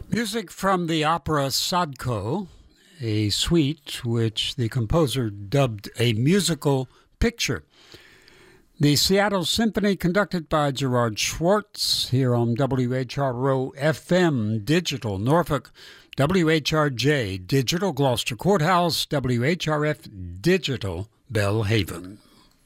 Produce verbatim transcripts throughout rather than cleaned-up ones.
Music from the opera Sadko, a suite which the composer dubbed a musical picture. The Seattle Symphony, conducted by Gerard Schwartz, here on W H R O F M Digital Norfolk, W H R J Digital Gloucester Courthouse, W H R F Digital Bellhaven.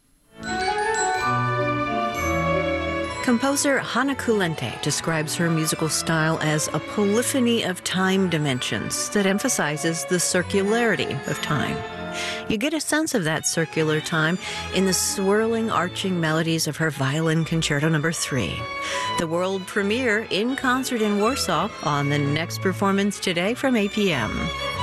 Composer Hanna Kulente describes her musical style as a polyphony of time dimensions that emphasizes the circularity of time. You get a sense of that circular time in the swirling, arching melodies of her Violin Concerto Number three. The world premiere in concert in Warsaw on the next performance today from eight p.m.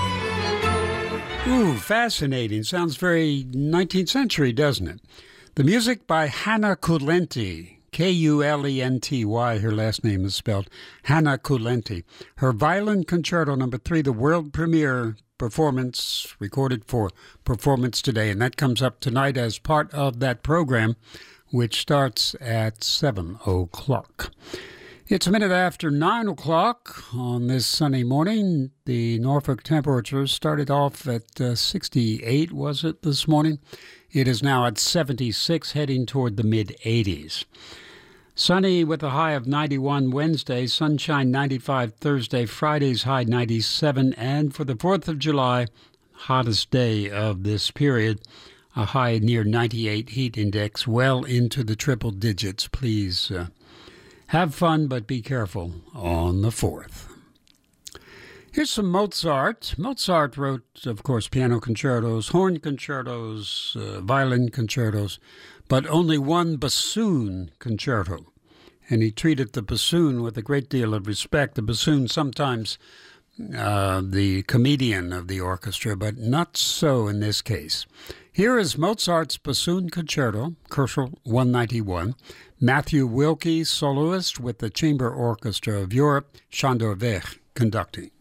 Ooh, fascinating. Sounds very nineteenth century, doesn't it? The music by Hanna Kulente. K U L E N T Y, her last name is spelled, Hanna Kulente. Her Violin Concerto Number three, the world premiere performance, recorded for performance today, and that comes up tonight as part of that program, which starts at seven o'clock. It's a minute after nine o'clock on this sunny morning. The Norfolk temperature started off at uh, sixty-eight, was it, this morning? It is now at seventy-six, heading toward the mid-eighties. Sunny with a high of ninety-one Wednesday, sunshine ninety-five Thursday, Friday's high ninety-seven, and for the fourth of July, hottest day of this period, a high near ninety-eight heat index, well into the triple digits. Please uh, have fun, but be careful on the fourth. Here's some Mozart. Mozart wrote, of course, piano concertos, horn concertos, uh, violin concertos, but only one bassoon concerto. And he treated the bassoon with a great deal of respect. The bassoon, sometimes uh, the comedian of the orchestra, but not so in this case. Here is Mozart's Bassoon Concerto, Koszul one ninety-one. Matthew Wilkie, soloist with the Chamber Orchestra of Europe, Sándor Vech conducting.